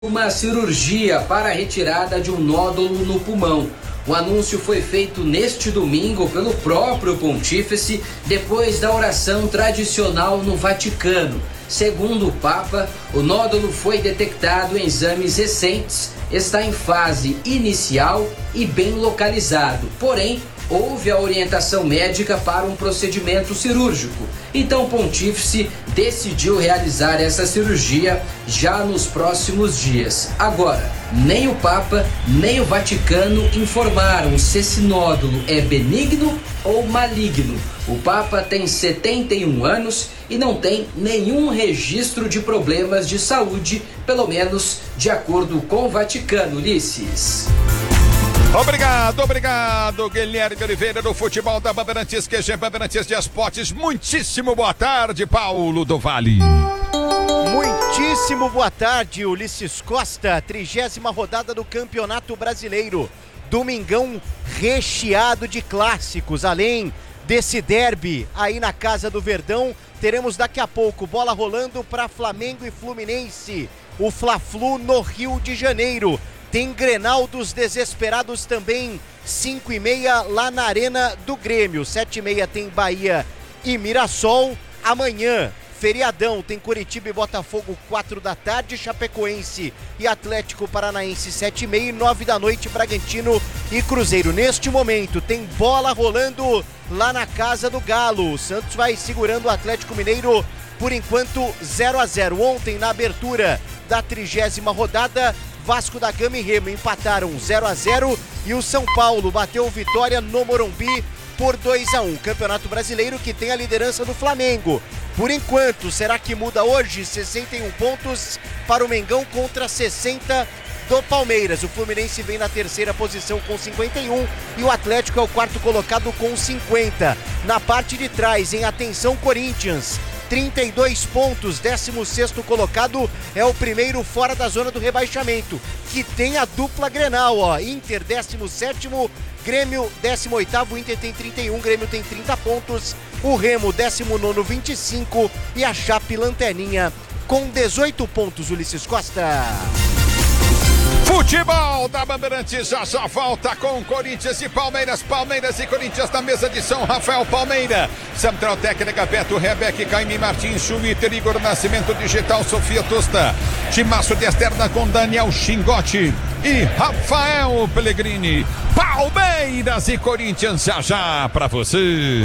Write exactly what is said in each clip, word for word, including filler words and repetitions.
Uma cirurgia para a retirada de um nódulo no pulmão. O anúncio foi feito neste domingo pelo próprio Pontífice, depois da oração tradicional no Vaticano. Segundo o Papa, o nódulo foi detectado em exames recentes, está em fase inicial e bem localizado. Porém, houve a orientação médica para um procedimento cirúrgico. Então o Pontífice decidiu realizar essa cirurgia já nos próximos dias. Agora, nem o Papa, nem o Vaticano informaram se esse nódulo é benigno ou maligno. O Papa tem setenta e um anos e não tem nenhum registro de problemas de saúde, pelo menos de acordo com o Vaticano, Ulisses. Obrigado, obrigado, Guilherme Oliveira do futebol da Bandeirantes, Q G Bandeirantes de Esportes. Muitíssimo boa tarde, Paulo do Vale. Muitíssimo boa tarde, Ulisses Costa. Trigésima rodada do Campeonato Brasileiro. Domingão recheado de clássicos. Além desse derby aí na Casa do Verdão, teremos daqui a pouco bola rolando para Flamengo e Fluminense. O Fla-Flu no Rio de Janeiro. Tem Grenal dos Desesperados também, cinco e meia lá na Arena do Grêmio. sete e meia tem Bahia e Mirassol. Amanhã, feriadão, tem Curitiba e Botafogo, quatro da tarde. Chapecoense e Atlético Paranaense, sete e meia. E nove da noite, Bragantino e Cruzeiro. Neste momento, tem bola rolando lá na Casa do Galo. O Santos vai segurando o Atlético Mineiro, por enquanto, zero a zero. Ontem, na abertura da trigésima rodada, Vasco da Gama e Remo empataram zero a zero e o São Paulo bateu Vitória no Morumbi por dois a um. Campeonato Brasileiro que tem a liderança do Flamengo. Por enquanto, será que muda hoje? sessenta e um pontos para o Mengão contra sessenta do Palmeiras. O Fluminense vem na terceira posição com cinquenta e um e o Atlético é o quarto colocado com cinquenta. Na parte de trás, em atenção, Corinthians, trinta e dois pontos, décimo sexto colocado, é o primeiro fora da zona do rebaixamento, que tem a dupla Grenal, ó, Inter décimo sétimo, Grêmio décimo oitavo, Inter tem trinta e um, Grêmio tem trinta pontos, o Remo décimo nono, vinte e cinco e a Chape Lanterninha com dezoito pontos, Ulisses Costa. Futebol da Bandeirantes já já volta com Corinthians e Palmeiras, Palmeiras e Corinthians na mesa de São Rafael. Palmeira, Central Técnica, Beto, Rebeca, Caime Martins, Schwitter, Igor Nascimento, Digital, Sofia Tusta, Timaço de Externa com Daniel Xingotti e Rafael Pellegrini. Palmeiras e Corinthians já já pra você.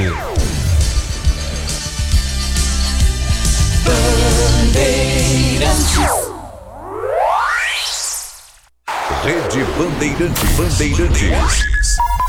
Bandeirantes. Rede Bandeirantes. Bandeirantes.